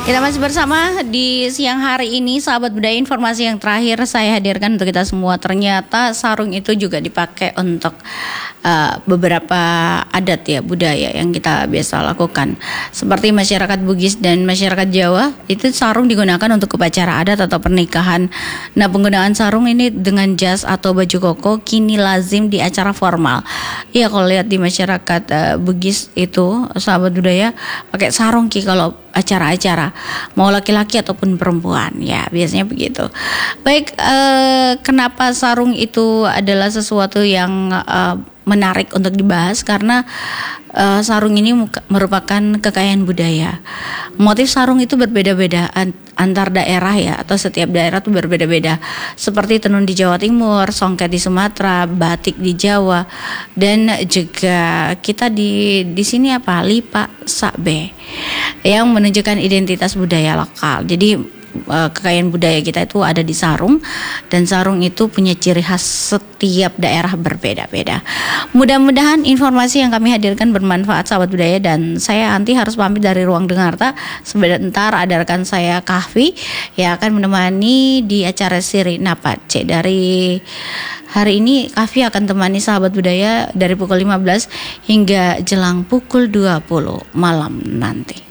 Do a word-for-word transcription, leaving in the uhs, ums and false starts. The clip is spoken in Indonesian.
Kita masih bersama di siang hari ini, sahabat budaya. Informasi yang terakhir saya hadirkan untuk kita semua, ternyata sarung itu juga dipakai untuk uh, beberapa adat ya, budaya yang kita biasa lakukan. Seperti masyarakat Bugis dan masyarakat Jawa, itu sarung digunakan untuk upacara adat atau pernikahan. Nah, penggunaan sarung ini dengan jas atau baju koko kini lazim di acara formal. Iya, kalau lihat di masyarakat uh, Bugis itu, sahabat budaya, pakai sarung ki kalau acara-acara, mau laki-laki ataupun perempuan, ya biasanya begitu. Baik, eh, kenapa sarung itu adalah sesuatu yang eh, menarik untuk dibahas? Karena eh, sarung ini merupakan kekayaan budaya. Motif sarung itu berbeda-beda antar daerah ya, atau setiap daerah itu berbeda-beda. Seperti tenun di Jawa Timur, songket di Sumatera, batik di Jawa, dan juga kita di di sini apa, lipa sakbe, yang menunjukkan identitas budaya lokal. Jadi kekayaan budaya kita itu ada di sarung, dan sarung itu punya ciri khas setiap daerah berbeda-beda. Mudah-mudahan informasi yang kami hadirkan bermanfaat, sahabat budaya, dan saya Anti harus pamit dari ruang Dengarta. Sebentar ada rekan saya Kahfi yang akan menemani di acara Siri Napace. Dari hari ini Kahfi akan temani sahabat budaya dari pukul lima belas hingga jelang pukul dua puluh malam nanti.